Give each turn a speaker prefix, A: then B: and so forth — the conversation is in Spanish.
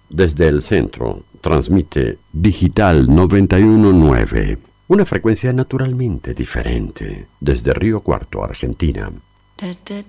A: Desde el centro, transmite Digital 919, una frecuencia naturalmente diferente, desde Río Cuarto, Argentina.
B: Da, da,